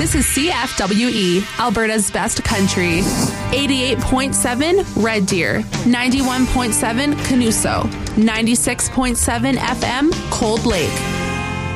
This is CFWE, Alberta's best country. 88.7 Red Deer, 91.7 Canuso, 96.7 FM Cold Lake.